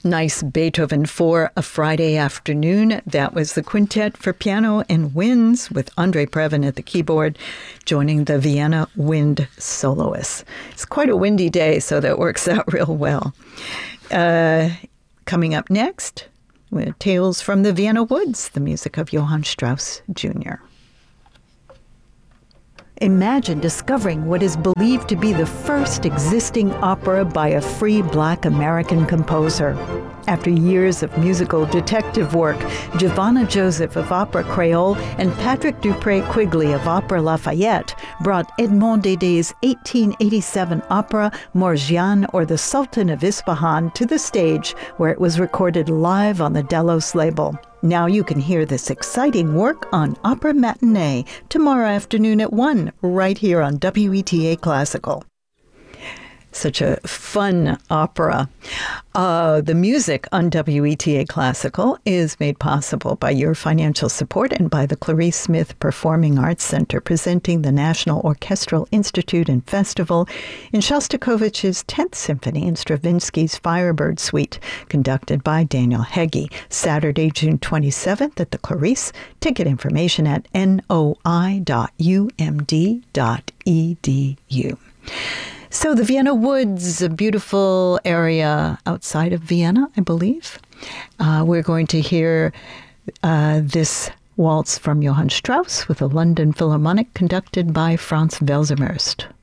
Nice Beethoven for a Friday afternoon. That was the Quintet for Piano and Winds with Andre Previn at the keyboard, joining the Vienna Wind soloists. It's quite a windy day, so that works out real well. Coming up next, Tales from the Vienna Woods, the music of Johann Strauss Jr. Imagine discovering what is believed to be the first existing opera by a free Black American composer. After years of musical detective work, Giovanna Joseph of Opera Creole and Patrick Dupré Quigley of Opera Lafayette brought Edmond Dédé's 1887 opera Morgiane, or the Sultan of Ispahan, to the stage, where it was recorded live on the Delos label. Now you can hear this exciting work on Opera Matinee tomorrow afternoon at 1, right here on WETA Classical. Such a fun opera. The music on WETA Classical is made possible by your financial support and by the Clarice Smith Performing Arts Center, presenting the National Orchestral Institute and Festival in Shostakovich's 10th Symphony and Stravinsky's Firebird Suite, conducted by Daniel Heggie. Saturday, June 27th at the Clarice. Ticket information at noi.umd.edu. So the Vienna Woods, a beautiful area outside of Vienna, I believe. We're going to hear this waltz from Johann Strauss with the London Philharmonic, conducted by Franz Welser-Möst.